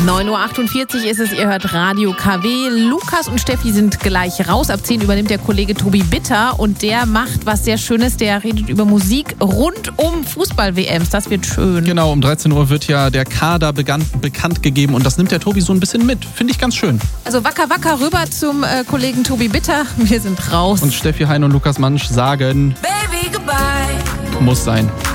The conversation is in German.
9.48 Uhr ist es, ihr hört Radio KW. Lukas und Steffi sind gleich raus. Ab 10 übernimmt der Kollege Tobi Bitter und der macht was sehr Schönes. Der redet über Musik rund um Fußball-WMs. Das wird schön. Genau, um 13 Uhr wird ja der Kader bekannt gegeben und das nimmt der Tobi so ein bisschen mit. Finde ich ganz schön. Also wacker, wacker rüber zum Kollegen Tobi Bitter. Wir sind raus. Und Steffi Hein und Lukas Mansch sagen, Baby, goodbye. Muss sein.